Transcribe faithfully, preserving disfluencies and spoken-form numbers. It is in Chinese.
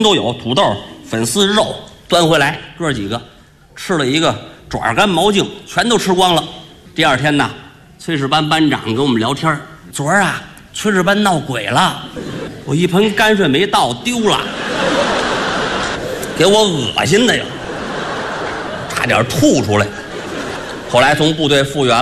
都有，土豆、粉丝、肉端回来，哥几个吃了一个爪干毛茎，全都吃光了。第二天呢，炊事班班长跟我们聊天，昨儿啊，炊事班闹鬼了，我一盆泔水没倒丢了，给我恶心的呀，差点吐出来。后来从部队复员